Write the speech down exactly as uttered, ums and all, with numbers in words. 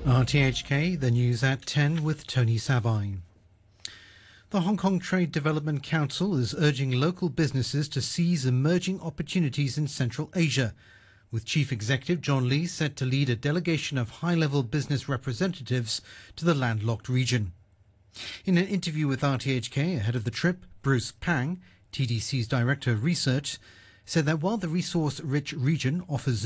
R T H K, the news at ten with Tony Sabine. The Hong Kong Trade Development Council is urging local businesses to seize emerging opportunities in Central Asia, with Chief Executive John Lee set to lead a delegation of high-level business representatives to the landlocked region. In an interview with R T H K ahead of the trip, Bruce Pang, T D C's Director of Research, said that while the resource-rich region offers